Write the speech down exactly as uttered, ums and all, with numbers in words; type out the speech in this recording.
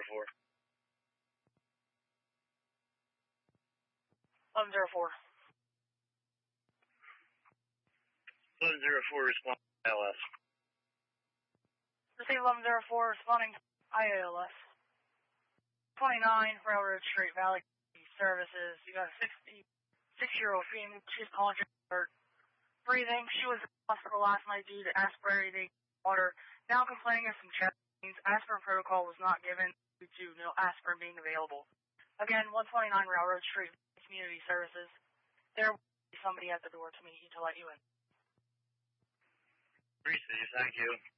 four. eleven zero four. eleven zero four, respond I L S. Receive eleven zero four, responding I L S. twenty-nine, Railroad Street, Valley Services. You got a sixty-six-year-old female. She's calling for breathing. She was in the hospital last night due to aspirating water. Now complaining of some chest pains. Aspirin protocol was not given due to no aspirin being available. Again, one twenty-nine Railroad Street, Community Services. There will be somebody at the door to meet you to let you in. Appreciate you. Thank you.